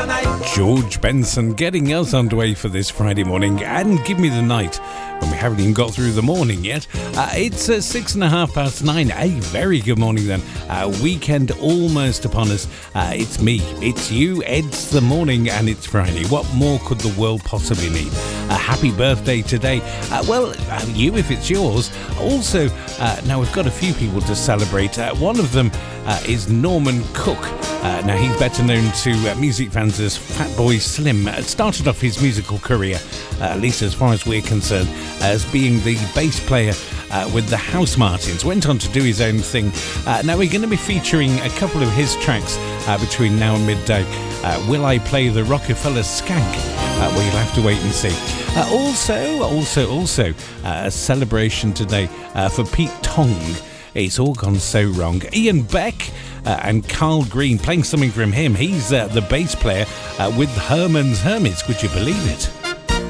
George Benson getting us underway for this Friday morning, and Give Me the Night when we haven't even got through the morning yet. It's 9:06. A very good morning then. Weekend almost upon us. It's me, it's you, it's the morning, and it's Friday. What more could the world possibly need? Happy birthday today. You if it's yours. Also, now we've got a few people to celebrate. One of them is Norman Cook. Now he's better known to music fans as Fatboy Slim. Started off his musical career, at least as far as we're concerned, as being the bass player with the Housemartins. Went on to do his own thing. Now we're going to be featuring a couple of his tracks between now and midday. Will I Play the Rockefeller Skank? Well, you'll have to wait and see. Also, a celebration today for Pete Tong. It's all gone so wrong. Ian Beck and Carl Green, playing something from him. He's the bass player with Herman's Hermits. Would you believe it?